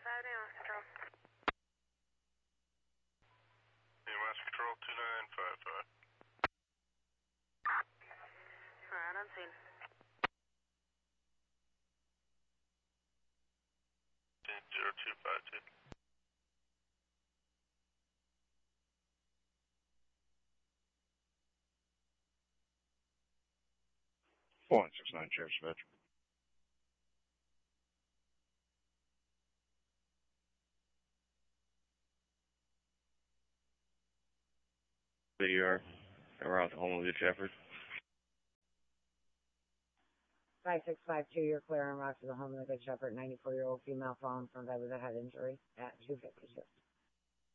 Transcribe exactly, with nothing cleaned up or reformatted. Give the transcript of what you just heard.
five, Mass Control. Yeah, Mass Control two nine five five. Alright, on scene. zero two five two. four one six nine, Sheriff's Dispatch. B R, around the home of the Shepherd. five six five two, you're clear on route to the home of the Good Shepherd, ninety-four-year-old female fallen from bed with a head injury at two fifty-six.